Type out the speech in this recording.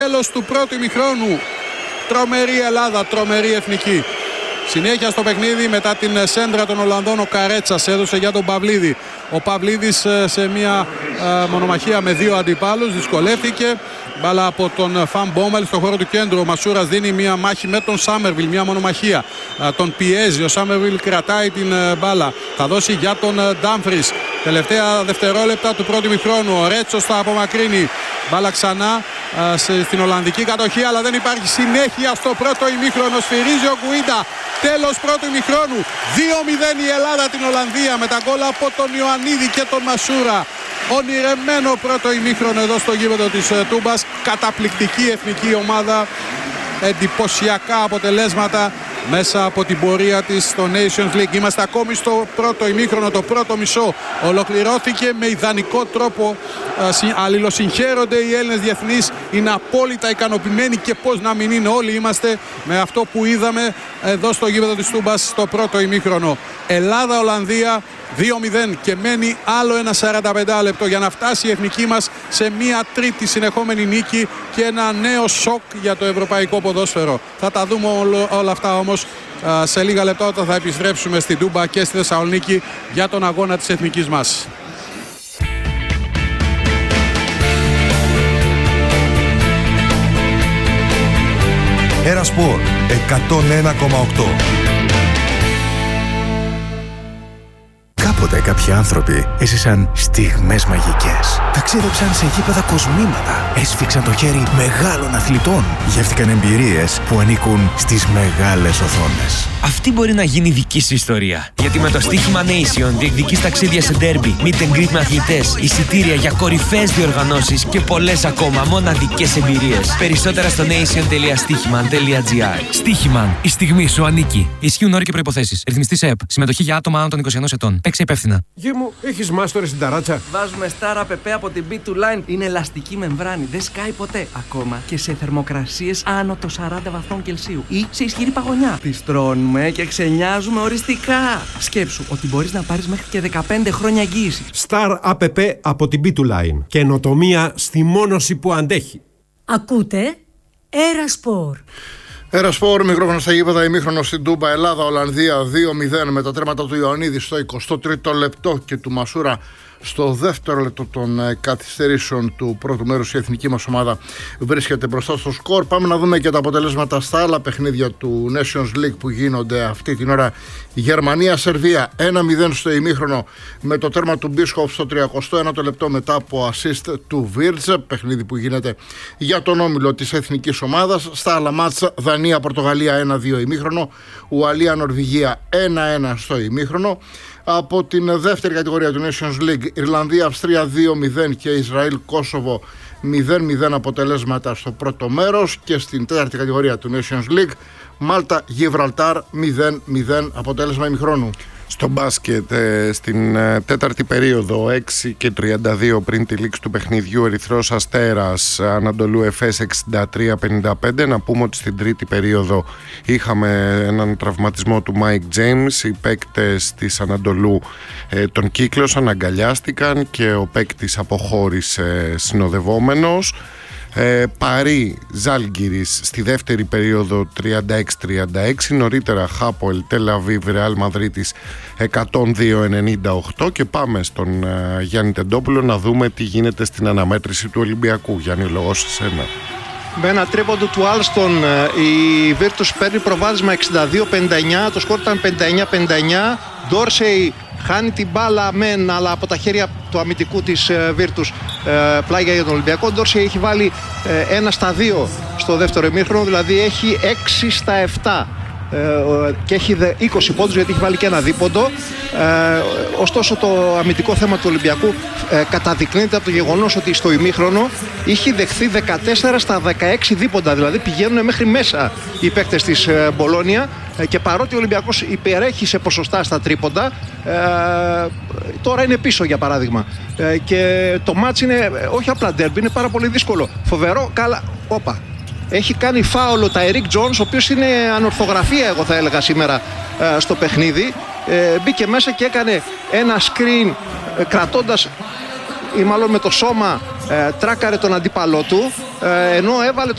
Τέλος του πρώτου ημιχρόνου. Τρομερή Ελλάδα, τρομερή εθνική. Συνέχεια στο παιχνίδι μετά την σέντρα των Ολλανδών. Ο Καρέτσας έδωσε για τον Παυλίδη. Ο Παυλίδης σε μια μονομαχία με δύο αντιπάλους δυσκολεύτηκε. Μπάλα από τον Φαν Μπόμελ στο χώρο του κέντρου. Ο Μασούρας δίνει μια μάχη με τον Σάμερβιλ, μια μονομαχία. Τον πιέζει. Ο Σάμερβιλ κρατάει την μπάλα. Θα δώσει για τον Ντάμφρις. Τελευταία δευτερόλεπτα του πρώτου ημιχρόνου. Ο Ρέτσος θα απομακρύνει. Μπάλα ξανά στην Ολλανδική κατοχή, αλλά δεν υπάρχει συνέχεια στο πρώτο ημίχρονο. Σφυρίζει ο Γκουίντα. Τέλος πρώτου ημιχρόνου. 2-0 η Ελλάδα την Ολλανδία με τα γκολ από τον Ιωαννίδη και τον Μασούρα. Ονειρεμένο πρώτο ημίχρονο εδώ στο γήπεδο της Τούμπας. Καταπληκτική εθνική ομάδα. Εντυπωσιακά αποτελέσματα μέσα από την πορεία της στο Nations League. Είμαστε ακόμη στο πρώτο ημίχρονο, το πρώτο μισό ολοκληρώθηκε με ιδανικό τρόπο. Αλληλοσυγχαίρονται οι Έλληνες διεθνείς, είναι απόλυτα ικανοποιημένοι και πώς να μην είναι, όλοι είμαστε με αυτό που είδαμε εδώ στο γήπεδο της Τούμπας στο πρώτο ημίχρονο. Ελλάδα-Ολλανδία 2-0 και μένει άλλο ένα 45 λεπτό για να φτάσει η εθνική μας σε μια τρίτη συνεχόμενη νίκη και ένα νέο σοκ για το ευρωπαϊκό ποδόσφαιρο. Θα τα δούμε όλα αυτά όμως σε λίγα λεπτά όταν θα επιστρέψουμε στην Τούμπα και στη Θεσσαλονίκη για τον αγώνα της εθνικής μας. Ερασπορ 101,8. Κάποτε κάποιοι άνθρωποι έζησαν στιγμές μαγικές. Ταξίδεψαν σε γήπεδα κοσμήματα. Έσφιξαν το χέρι μεγάλων αθλητών. Γεύτηκαν εμπειρίες που ανήκουν στις μεγάλες οθόνες. Αυτή μπορεί να γίνει δική σου ιστορία. Γιατί με το στοίχημα Nation διεκδικείς ταξίδια σε ντέρμπι, meet and greet με αθλητές, εισιτήρια για κορυφαίες διοργανώσεις και πολλές ακόμα μοναδικές εμπειρίες. Περισσότερα στο nation.stichiman.gr. Stichiman, η στιγμή σου ανήκει. Ισχύουν όροι και προϋποθέσεις. Ρυθμιστής ΕΕΠ. Συμμετοχή για άτομα άνω των 21 ετών. Παίξε υπεύθυνα. Γη μου, έχεις μάστορες στην ταράτσα? Βάζουμε Star APP από την B2Line. Είναι ελαστική μεμβράνη, δεν σκάει ποτέ. Ακόμα και σε θερμοκρασίες άνω των 40 βαθμών Κελσίου ή σε ισχυρή παγωνιά. Τις τρώνουμε και ξενιάζουμε οριστικά. Σκέψου ότι μπορείς να πάρεις μέχρι και 15 χρόνια εγγύηση. Star APP από την B2Line. Καινοτομία στη μόνωση που αντέχει. Ακούτε Ερασπορ. Ερασπορ, μικρόφωνο στα γήπεδα, ημίχρονο στην Τούμπα, Ελλάδα-Ολλανδία 2-0 με τα τέρματα του Ιωαννίδη στο 23ο λεπτό και του Μασούρα στο δεύτερο λεπτό των καθυστερήσεων του πρώτου μέρους. Η εθνική μας ομάδα βρίσκεται μπροστά στο σκορ. Πάμε να δούμε και τα αποτελέσματα στα άλλα παιχνίδια του Nations League που γίνονται αυτή την ώρα. Γερμανία-Σερβία 1-0 στο ημίχρονο με το τέρμα του Μπίσκοφ στο 31ο λεπτό μετά από assist του Βίρτζε. Παιχνίδι που γίνεται για τον όμιλο της εθνικής ομάδας. Στα άλλα μάτσα, Δανία-Πορτογαλία 1-2 ημίχρονο, Ουαλία-Νορβηγία 1-1 στο ημίχρονο. Από την δεύτερη κατηγορία του Nations League, Ιρλανδία-Αυστρία 2-0 και Ισραήλ-Κόσοβο 0-0 αποτελέσματα στο πρώτο μέρος. Και στην τέταρτη κατηγορία του Nations League, Μάλτα-Γιβραλτάρ 0-0 αποτέλεσμα ημιχρόνου. Στο μπάσκετ, στην τέταρτη περίοδο, 6:32 πριν τη λήξη του παιχνιδιού, Ερυθρός Αστέρας Ανατολού Εφές 63-55. Να πούμε ότι στην τρίτη περίοδο είχαμε έναν τραυματισμό του Mike James. Οι παίκτες της Ανατολού τον κύκλωσαν, αγκαλιάστηκαν και ο παίκτης αποχώρησε συνοδευόμενος. Παρί Ζάλγκιρις στη δεύτερη περίοδο 36-36. Νωρίτερα Χάπολ Τελ Αβίβ Ρεάλ Μαδρίτης 102-98. Και πάμε στον Γιάννη Τεντόπουλο να δούμε τι γίνεται στην αναμέτρηση του Ολυμπιακού. Γιάννη, λόγω σε σένα. Με ένα τρίποντο του Άλστον η Virtus παίρνει προβάδισμα 62-59. Το σκορ ήταν 59-59. Ντόρσεϊ χάνει την μπάλα μεν, αλλά από τα χέρια του αμυντικού της Virtus πλάγια για τον Ολυμπιακό. Ντόρσεϊ έχει βάλει 1-2 στο δεύτερο ημίχρονο, δηλαδή έχει 6-7 και έχει 20 πόντους γιατί έχει βάλει και ένα δίποντο. Ωστόσο το αμυντικό θέμα του Ολυμπιακού καταδεικνύεται από το γεγονός ότι στο ημίχρονο είχε δεχθεί 14 στα 16 δίποντα, δηλαδή πηγαίνουν μέχρι μέσα οι παίκτες της Μπολόνια. Και παρότι ο Ολυμπιακός υπερέχει σε ποσοστά στα τρίποντα, τώρα είναι πίσω για παράδειγμα. Και το μάτς είναι όχι απλά ντέρμπι, είναι πάρα πολύ δύσκολο. Φοβερό, καλά, όπα. Έχει κάνει φάουλο τα Ερικ Τζόνς, ο οποίος είναι ανορθογραφία, εγώ θα έλεγα σήμερα, στο παιχνίδι. Μπήκε μέσα και έκανε ένα screen κρατώντας, ή μάλλον με το σώμα τράκαρε τον αντίπαλό του, ενώ έβαλε